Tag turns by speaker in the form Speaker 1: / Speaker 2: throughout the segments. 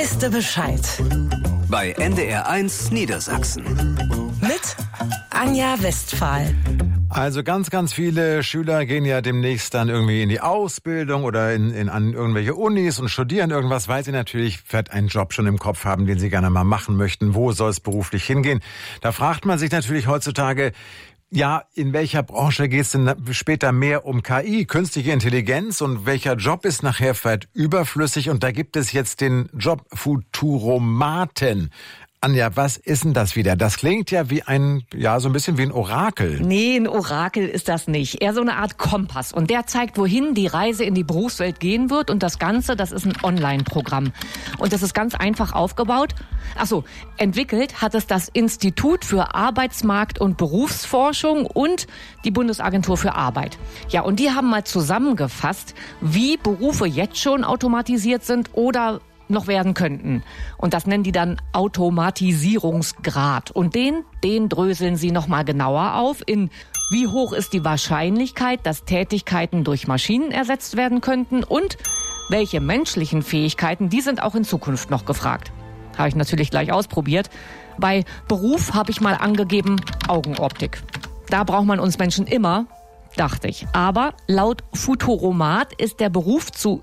Speaker 1: Weißt du Bescheid?
Speaker 2: Bei NDR1 Niedersachsen.
Speaker 1: Mit Anja Westphal.
Speaker 3: Also ganz viele Schüler gehen ja demnächst dann irgendwie in die Ausbildung oder an irgendwelche Unis und studieren irgendwas, weil sie natürlich vielleicht einen Job schon im Kopf haben, den sie gerne mal machen möchten. Wo soll es beruflich hingehen? Da fragt man sich natürlich heutzutage, ja, in welcher Branche geht es denn später mehr um KI, künstliche Intelligenz, und welcher Job ist nachher vielleicht überflüssig? Und da gibt es jetzt den Job Futuromaten. Anja, was ist denn das wieder? Das klingt ja wie so ein bisschen wie ein Orakel.
Speaker 4: Nee, ein Orakel ist das nicht. Eher so eine Art Kompass. Und der zeigt, wohin die Reise in die Berufswelt gehen wird. Und das Ganze, das ist ein Online-Programm. Und das ist ganz einfach aufgebaut. Entwickelt hat es das Institut für Arbeitsmarkt- und Berufsforschung und die Bundesagentur für Arbeit. Ja, und die haben mal zusammengefasst, wie Berufe jetzt schon automatisiert sind oder noch werden könnten. Und das nennen die dann Automatisierungsgrad. Und den dröseln sie nochmal genauer auf in: Wie hoch ist die Wahrscheinlichkeit, dass Tätigkeiten durch Maschinen ersetzt werden könnten, und welche menschlichen Fähigkeiten, die sind auch in Zukunft noch gefragt. Habe ich natürlich gleich ausprobiert. Bei Beruf habe ich mal angegeben Augenoptik. Da braucht man uns Menschen immer, dachte ich. Aber laut Futuromat ist der Beruf zu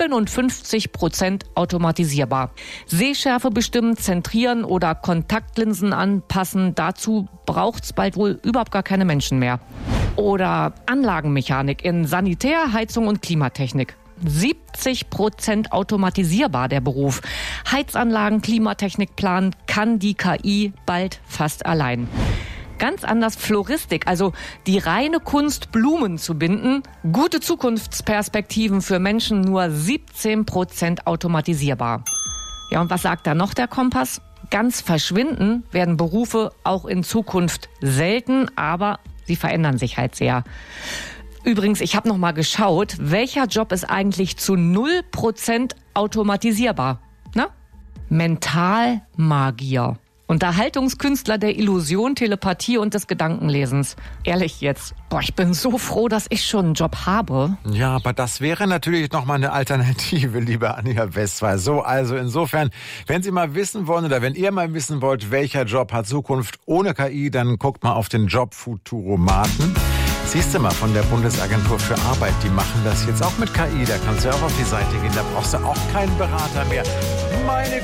Speaker 4: 57% automatisierbar. Sehschärfe bestimmen, zentrieren oder Kontaktlinsen anpassen, dazu braucht's bald wohl überhaupt gar keine Menschen mehr. Oder Anlagenmechanik in Sanitär, Heizung und Klimatechnik. 70% automatisierbar der Beruf. Heizanlagen, Klimatechnik planen kann die KI bald fast allein. Ganz anders Floristik, also die reine Kunst, Blumen zu binden. Gute Zukunftsperspektiven für Menschen, nur 17% automatisierbar. Ja, und was sagt da noch der Kompass? Ganz verschwinden werden Berufe auch in Zukunft selten, aber sie verändern sich halt sehr. Übrigens, ich habe noch mal geschaut, welcher Job ist eigentlich zu 0% automatisierbar? Na? Mentalmagier. Unterhaltungskünstler der Illusion, Telepathie und des Gedankenlesens. Ehrlich jetzt, ich bin so froh, dass ich schon einen Job habe.
Speaker 3: Ja, aber das wäre natürlich noch mal eine Alternative, liebe Anja Westphal. So, also insofern, wenn Sie mal wissen wollen oder wenn ihr mal wissen wollt, welcher Job hat Zukunft ohne KI, dann guckt mal auf den Job Futuromaten. Siehst du mal, von der Bundesagentur für Arbeit, die machen das jetzt auch mit KI. Da kannst du ja auch auf die Seite gehen, da brauchst du auch keinen Berater mehr. Meine